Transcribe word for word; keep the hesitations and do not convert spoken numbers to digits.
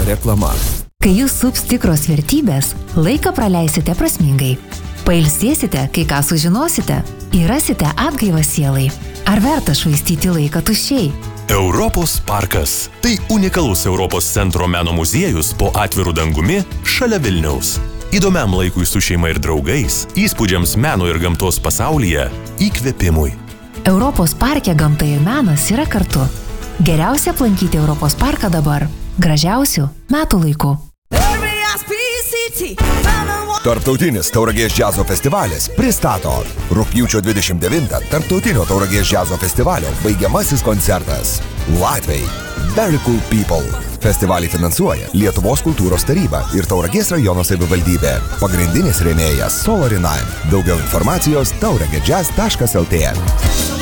reklama. Kai jūs sups tikros vertybės, laiką praleisite prasmingai. Pailsėsite, kai ką sužinosite, įrasite atgaivą sielai. Ar verta švaistyti laiką tuščiai? Europos parkas. Tai unikalus Europos centro meno muziejus po atviru dangumi šalia Vilniaus. Įdomiam laikui su šeima ir draugais, įspūdžiams meno ir gamtos pasaulyje, įkvėpimui. Europos parke gamta ir menas yra kartu. Geriausia aplankyti Europos parką dabar. Gražiausių metų laikų. Tarptautinis Tauragės džiazo festivalis pristato rugpjūčio dvidešimt devintą Tarptautinio Tauragės džiazo festivalio baigiamasis koncertas. Latviai Very Cool People. Festivalį finansuoja Lietuvos kultūros taryba ir Tauragės rajono savivaldybė. Pagrindinis rėmėjas Solar in Nine. Daugiau informacijos tauragėdžiaz taškas el tė.